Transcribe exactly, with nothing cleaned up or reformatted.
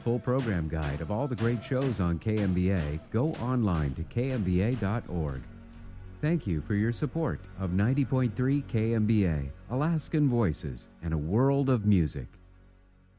full program guide of all the great shows on K M B A, go online to K M B A dot org. Thank you for your support of ninety point three K M B A, Alaskan Voices, and a world of music.